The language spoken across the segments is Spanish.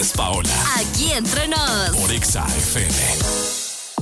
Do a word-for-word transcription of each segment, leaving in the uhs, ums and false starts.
es Paola. Aquí entre nos. Por Exa F M.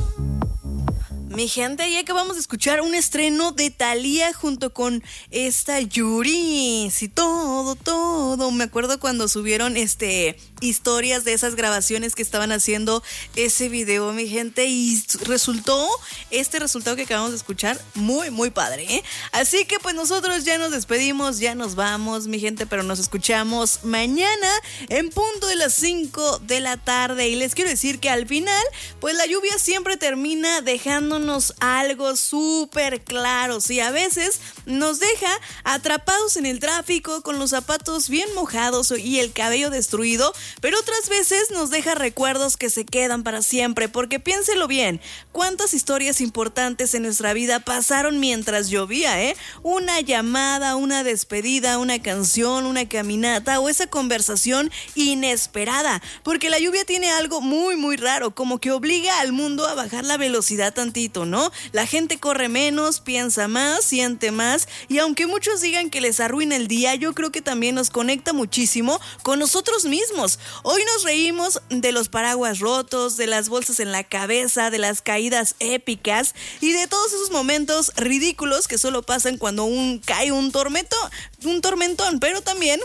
Mi gente, ya acabamos de escuchar un estreno de Thalía junto con esta Yuri. Sí, todo, todo. Me acuerdo cuando subieron este historias de esas grabaciones que estaban haciendo ese video, mi gente, y resultó este resultado que acabamos de escuchar muy, muy padre, ¿eh? Así que pues nosotros ya nos despedimos, ya nos vamos, mi gente, pero nos escuchamos mañana en punto de las cinco de la tarde. Y les quiero decir que al final, pues la lluvia siempre termina dejándonos algo súper claro, sí, a veces nos deja atrapados en el tráfico con los zapatos bien mojados y el cabello destruido, pero otras veces nos deja recuerdos que se quedan para siempre, porque piénselo bien, cuántas historias importantes en nuestra vida pasaron mientras llovía, ¿eh? Una llamada, una despedida, una canción, una caminata o esa conversación inesperada, porque la lluvia tiene algo muy muy raro, como que obliga al mundo a bajar la velocidad tantito, ¿no? La gente corre menos, piensa más, siente más, y aunque muchos digan que les arruina el día, yo creo que también nos conecta muchísimo con nosotros mismos. Hoy nos reímos de los paraguas rotos, de las bolsas en la cabeza, de las caídas épicas y de todos esos momentos ridículos que solo pasan cuando un, cae un tormentón, un tormentón, pero también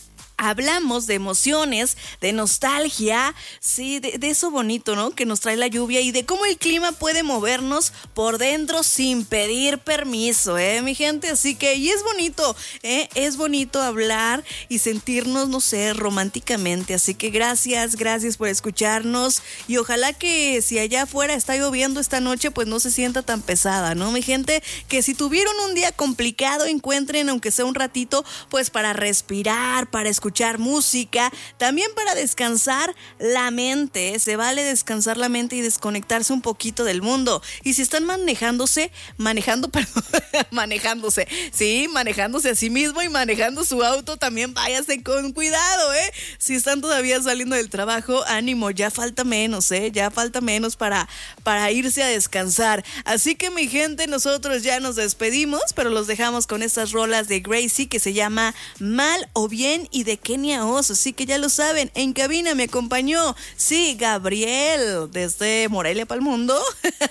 hablamos de emociones, de nostalgia, sí, de, de eso bonito, ¿no? Que nos trae la lluvia y de cómo el clima puede movernos por dentro sin pedir permiso, ¿eh, mi gente? Así que, y es bonito, ¿eh? Es bonito hablar y sentirnos, no sé, románticamente. Así que gracias, gracias por escucharnos y ojalá que si allá afuera está lloviendo esta noche, pues no se sienta tan pesada, ¿no, mi gente? Que si tuvieron un día complicado, encuentren, aunque sea un ratito, pues para respirar, para escuchar escuchar música, también para descansar la mente. Se vale descansar la mente y desconectarse un poquito del mundo. Y si están manejándose, manejando, perdón, manejándose, sí, manejándose a sí mismo y manejando su auto, también váyase con cuidado, ¿eh? Si están todavía saliendo del trabajo, ánimo, ya falta menos, ¿eh? Ya falta menos para, para irse a descansar. Así que, mi gente, nosotros ya nos despedimos, pero los dejamos con estas rolas de Gracie que se llama Mal o Bien y de Kenia Oz, así que ya lo saben, en cabina me acompañó, sí, Gabriel, desde Morelia para el mundo,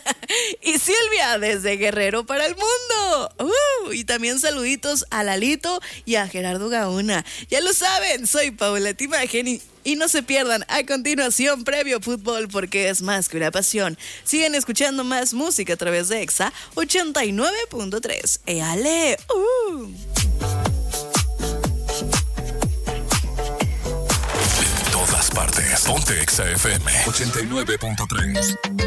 y Silvia, desde Guerrero para el mundo, uh, y también saluditos a Lalito y a Gerardo Gauna. Ya lo saben, soy Paola Timagen y Y no se pierdan a continuación Previo Fútbol, porque es más que una pasión. Siguen escuchando más música a través de Exa ochenta y nueve punto tres. ¡Éale! ¡Uh! En todas partes. Ponte Exa F M ochenta y nueve punto tres.